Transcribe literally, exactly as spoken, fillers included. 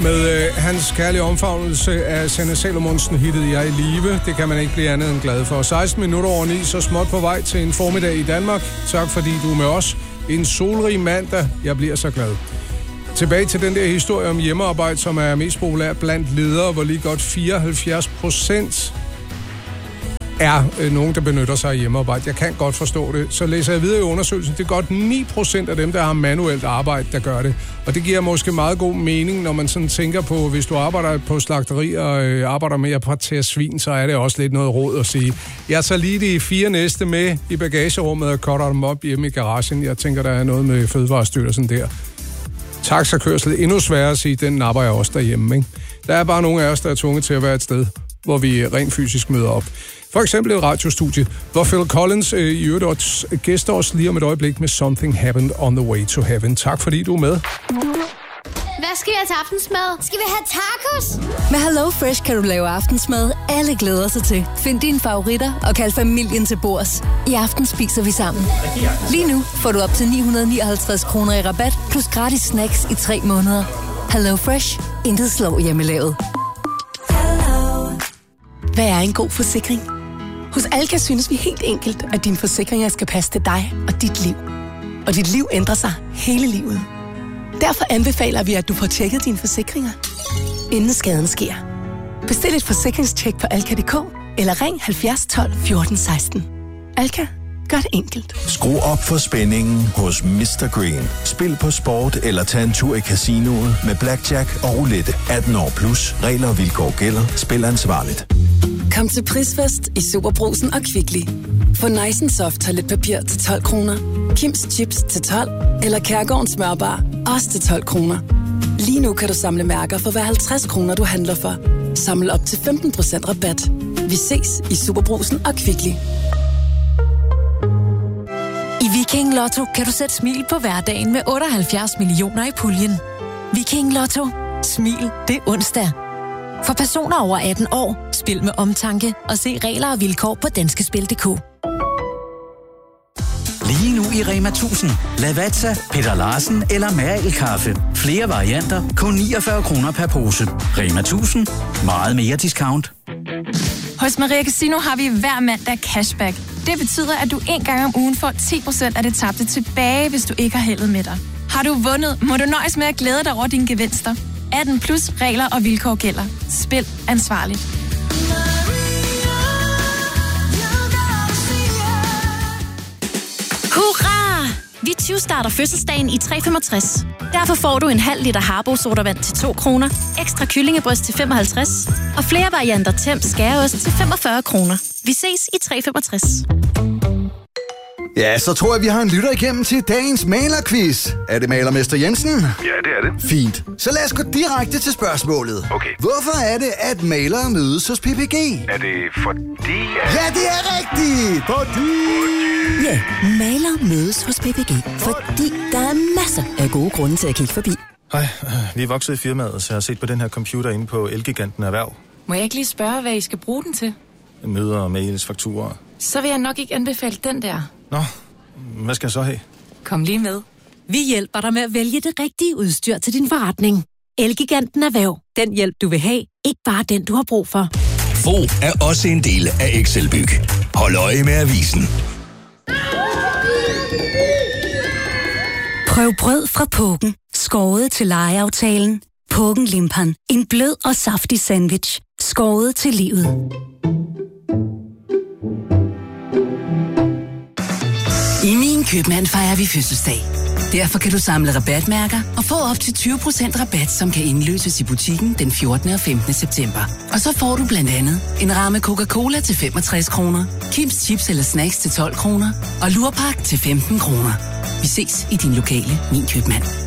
Med øh, hans kærlige omfavnelse af Sanne Salomonsen hittet Jeg i live. Det kan man ikke blive andet end glad for. seksten minutter over ni, så småt på vej til en formiddag i Danmark. Tak fordi du er med os. En solrig mandag. Jeg bliver så glad. Tilbage til den der historie om hjemmearbejde, som er mest populær blandt ledere, hvor lige godt fireoghalvfjerds procent er øh, nogen, der benytter sig af hjemmearbejde. Jeg kan godt forstå det. Så læser jeg videre i undersøgelsen. Det er godt ni procent af dem, der har manuelt arbejde, der gør det. Og det giver måske meget god mening, når man sådan tænker på, hvis du arbejder på slagteri og øh, arbejder med at partere svin, så er det også lidt noget råd at sige. Jeg tager lige de fire næste med i bagagerummet og cutter dem op hjemme i garagen. Jeg tænker, der er noget med Fødevarestyrelsen der. Taxakørsel endnu sværere at sige, den napper jeg også derhjemme, ikke? Der er bare nogle af os, der er tvunget til at være et sted, hvor vi rent fysisk møder op. For eksempel et radiostudie, hvor Phil Collins øh, i øvrigt også gæster os lige om et øjeblik med Something Happened on the Way to Heaven. Tak fordi du er med. Hvad skal vi have til aftensmad? Skal vi have tacos? Med Hello Fresh kan du lave aftensmad, alle glæder sig til. Find dine favoritter og kald familien til bords. I aften spiser vi sammen. Lige nu får du op til ni hundrede nioghalvtreds kroner i rabat, plus gratis snacks i tre måneder. Hello Fresh. Intet slår hjemmelavet. Hvad er en god forsikring? Hos Alka synes vi helt enkelt, at dine forsikringer skal passe til dig og dit liv. Og dit liv ændrer sig hele livet. Derfor anbefaler vi, at du får tjekket dine forsikringer, inden skaden sker. Bestil et forsikringstjek på alka punktum d k eller ring halvfjerds tolv fjorten seksten. Alka. Gør det enkelt. Skru op for spændingen hos mister Green. Spil på sport eller tag en tur i casinoet med blackjack og roulette. atten år plus. Regler og vilkår gælder. Spil ansvarligt. Kom til Prisfest i Superbrugsen og Kvickly. Få Nice and Soft toiletpapir til tolv kroner. Kims Chips til tolv. Eller Kærgårdens smørbar også til tolv kroner. Lige nu kan du samle mærker for hver halvtreds kroner, du handler for. Samle op til femten procent rabat. Vi ses i Superbrugsen og Kvickly. I Viking Lotto kan du sætte smil på hverdagen med otteoghalvfjerds millioner i puljen. Viking Lotto. Smil, det er onsdag. For personer over atten år, spil med omtanke og se regler og vilkår på danskespil punktum d k. Lige nu i Rema tusind. Lavazza, Peter Larsen eller Mærel Kaffe. Flere varianter, kun niogfyrre kroner per pose. Rema tusind. Meget mere discount. Hos Maria Casino har vi hver mandag cashback. Det betyder, at du en gang om ugen får ti procent af det tabte tilbage, hvis du ikke har heldet med dig. Har du vundet, må du nøjes med at glæde dig over dine gevinster. atten plus regler og vilkår gælder. Spil ansvarligt. Hurra! Vi tyve-starter fødselsdagen i tre femogtres. Derfor får du en halv liter Harbo sodavand til to kroner, ekstra kyllingebryst til femoghalvtreds og flere varianter Temp skæreost til femogfyrre kroner. Vi ses i tre femogtres. Ja, så tror jeg, vi har en lytter igennem til dagens malerquiz. Er det malermester Jensen? Ja, det er det. Fint. Så lad os gå direkte til spørgsmålet. Okay. Hvorfor er det, at malere mødes hos P P G? Er det fordi... At... Ja, det er rigtigt! Fordi... Ja, malere mødes hos P P G, fordi der er masser af gode grunde til at kigge forbi. Hej, vi er vokset i firmaet, så jeg har set på den her computer inde på Elgiganten Erhverv. Må jeg ikke lige spørge, hvad I skal bruge den til? Møder, mails, fakturer. Så vil jeg nok ikke anbefale den der. Nå, hvad skal jeg så have? Kom lige med. Vi hjælper dig med at vælge det rigtige udstyr til din forretning. Elgiganten Erhverv. Den hjælp, du vil have. Ikke bare den, du har brug for. Fo er også en del af Excelbyg. Hold øje med avisen. Prøv brød fra Pågen. Skåret til lejeaftalen. Pågen Limpan. En blød og saftig sandwich. Skåret til livet. I Min Købmand fejrer vi fødselsdag. Derfor kan du samle rabatmærker og få op til tyve procent rabat, som kan indløses i butikken den fjortende og femtende september. Og så får du blandt andet en ramme Coca-Cola til femogtres kroner, Kims Chips eller Snacks til tolv kroner og Lurpak til femten kroner. Vi ses i din lokale Min Købmand.